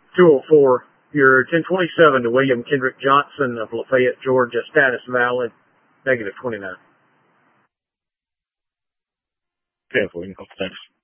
204. Your 1027 to William Kendrick Johnson of Lafayette, Georgia. Status valid. -29. Okay, thanks.